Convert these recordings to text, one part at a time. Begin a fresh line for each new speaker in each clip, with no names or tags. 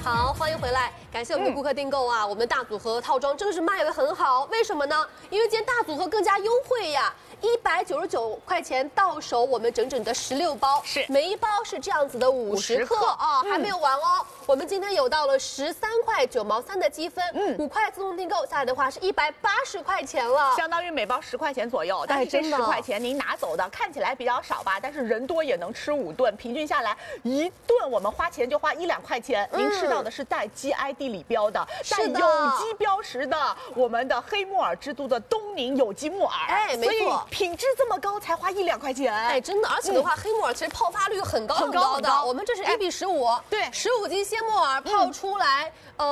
好，欢迎回来，感谢我们的顾客订购啊！我们的大组合套装真的是卖得很好，为什么呢？因为今天大组合更加优惠呀，199块钱到手，我们整整的16包，
是
每一包是这样子的50克啊，还没有完哦。我们今天有到了13块9毛3的积分，5块自动订购下来的话是180块钱了，
相当于每包10块钱左右。但是这10块钱您拿走的看起来比较少吧，但是人多也能吃5顿，平均下来一顿我们花钱就花1、2块钱，您吃到的是带 GI 地理标的、带有机标识的我们的黑木耳之都的东宁有机木耳，
哎，没错，
所以品质这么高才花1、2块钱，
哎，真的，而且的话，黑木耳其实泡发率很高的，我们这是1:15，对，15斤鲜木耳泡出来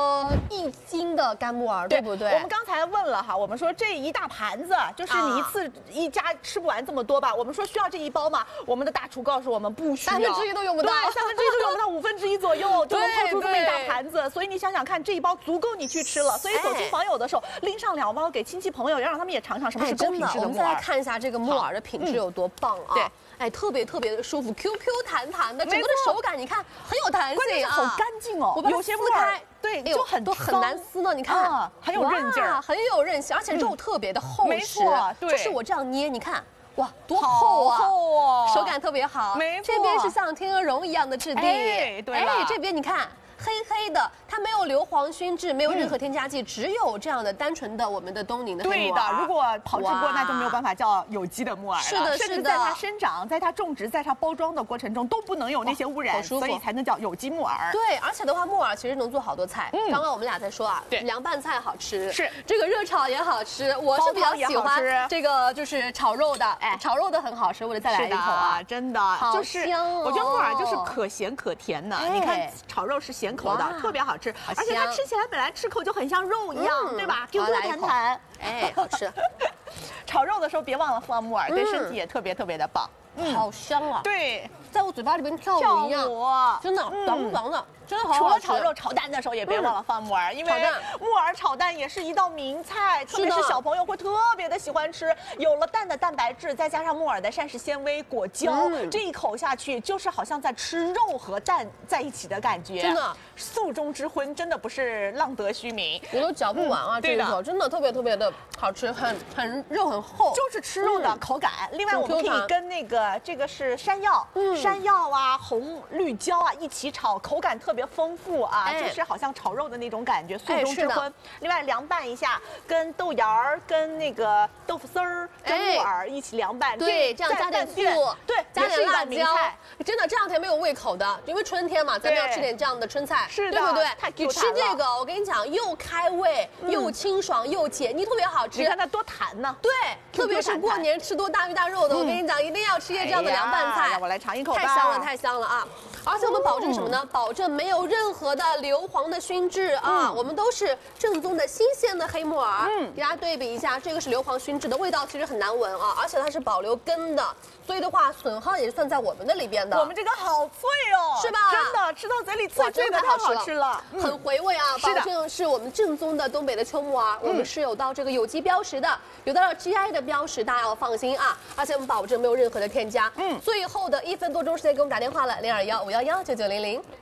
，1斤的干木耳，对不对？
我们刚才问了哈，我们说这一大盘子就是你一家吃不完这么多吧？我们说需要这一包吗？我们的大厨告诉我们不需要
，1/3都用不到，
对，1/3都用不到1/5左右就能泡出这么一大盘子。所以你想想看，这一包足够你去吃了。所以走亲访友的时候，拎上2包给亲戚朋友，要让他们也尝尝什么是高品质的木耳。
我们再来看一下这个木耳的品质有多棒啊！
对，
哎，特别的舒服 ，Q Q 弹弹的，整个的手感你看很有弹性啊，
好干净哦。
我把它撕开，
对，就很
难撕呢。你看，
很有韧劲儿，
很有韧性，而且肉特别的厚实。
没错，对，
就是我这样捏，你看。哇，多厚啊！
厚哦，
手感特别好。
没错，
这边是像天鹅绒一样的质地，
哎，对了，
这边你看。黑黑的，它没有硫磺熏制，没有任何添加剂，只有这样的单纯的我们的东宁的黑木耳。
对的，如果炮制过，那就没有办法叫有机的木耳了。
是的，
甚至在它生长、在它种植、在它包装的过程中都不能有那些污染，所以才能叫有机木耳。
对，而且的话，木耳其实能做好多菜。刚刚我们俩在说啊，
对，
凉拌菜好吃，
是
这个热炒也好吃。我是比较喜欢这个就是炒肉的，哎，炒肉的很好吃，我得再来一口啊！
真的，
好香哦！
我觉得木耳就是可咸可甜的。你看炒肉是咸口的，特别好吃，而且它吃起来本来吃口就很像肉一样，对吧？Q Q 弹弹，
哎，好吃。
炒肉的时候别忘了放木耳，对身体也特别的棒。
好香啊！
对，
在我嘴巴里边跳舞一样，真的爽爽的。真的好
除了炒肉、炒蛋的时候，也别忘了放木耳，因为木耳炒蛋也是一道名菜，特别是小朋友会特别的喜欢吃。有了蛋的蛋白质，再加上木耳的膳食纤维、果胶，这一口下去就是好像在吃肉和蛋在一起的感觉。
真的，
素中之荤真的不是浪得虚名，
我都嚼不完啊！这一口真的特别的好吃，很肉很厚，
就是吃肉的口感。另外，我们可以跟这个是山药，山药啊、红绿椒啊一起炒，口感特别丰富啊，就是好像炒肉的那种感觉，素中之荤。另外凉拌一下，跟豆芽儿、跟那个豆腐丝儿、跟木耳一起凉拌，
对，这样加点醋，
对，
加点辣椒，真的这两天没有胃口的，因为春天嘛，咱们要吃点这样的春菜，
是的，
对不对？
你
吃这个，我跟你讲，又开胃，又清爽，又解腻，特别好吃。
你看它多弹呢，
对，特别是过年吃多大鱼大肉的，我跟你讲，一定要吃些这样的凉拌菜。
让我来尝一口吧，
太香了啊！而且我们保证什么呢？保证没有任何的硫磺的熏制啊，我们都是正宗的新鲜的黑木耳。给大家对比一下，这个是硫磺熏制的，味道其实很难闻啊，而且它是保留根的，所以的话损耗也是算在我们的里边的。
我们这个好脆哦，
是吧？
真的吃到嘴里脆脆的，太好吃了，
很回味啊！保证是我们正宗的东北的秋木耳，我们是有到这个有机标识的，有到了 GI 的标识，大家要放心啊！而且我们保证没有任何的添加。最后的1分多钟时间给我们打电话了，0215119900。